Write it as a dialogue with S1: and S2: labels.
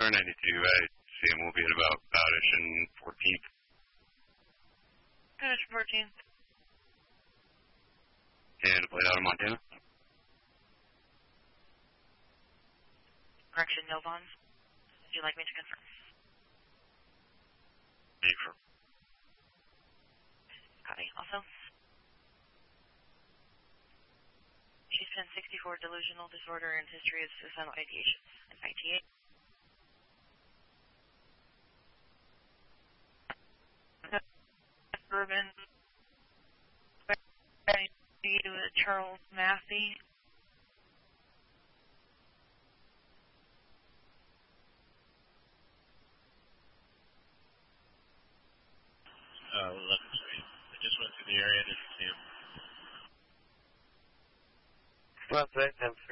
S1: Star 92, I see him will be at about Bowdish and 14th.
S2: Bowdish 14th.
S1: And deployed out of Montana.
S2: Correction, no bonds. Would you like me to confirm?
S1: Confirm.
S2: Copy. Also, she's been 64 delusional disorder and history of suicidal ideation. And ITA. Urban. Charles Massey.
S3: I just went through the area, didn't see him.
S4: Well, 10-4,